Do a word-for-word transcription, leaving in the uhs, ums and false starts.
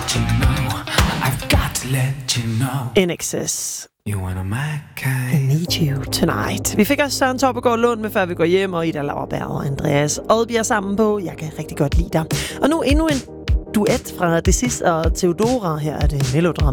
let you know. I've got to let you know. N X S. You wanna my kind. I need you tonight. Vi fik også Søren Torpegaard Lund med Før vi går hjem, og Ida Lauerberg og Andreas Odbjerg sammen på Jeg kan rigtig godt lide dig. Og nu endnu en duet fra Det sidste og Theodora. Her er det Melodram.